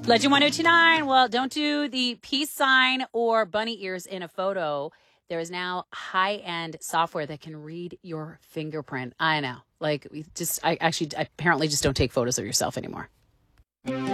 Legend 1029. Well, don't do the peace sign or bunny ears in a photo. There is now high-end software that can read your fingerprint. I know. Like, I apparently just don't take photos of yourself anymore.